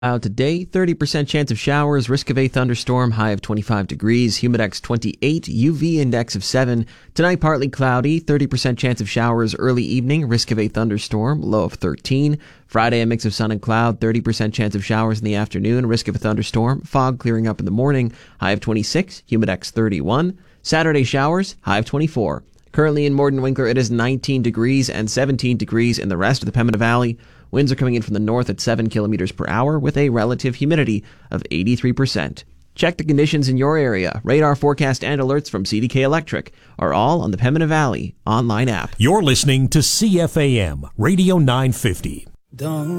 Today, 30% chance of showers, risk of a thunderstorm, high of 25 degrees, humidex 28, UV index of 7. Tonight, partly cloudy, 30% chance of showers early evening, risk of a thunderstorm, low of 13. Friday, a mix of sun and cloud, 30% chance of showers in the afternoon, risk of a thunderstorm, fog clearing up in the morning, high of 26, humidex 31. Saturday, showers, high of 24. Currently in Morden Winkler, it is 19 degrees and 17 degrees in the rest of the Pembina Valley. Winds are coming in from the north at 7 kilometers per hour with a relative humidity of 83%. Check the conditions in your area. Radar forecast and alerts from CDK Electric are all on the Pembina Valley online app. You're listening to CFAM Radio 950.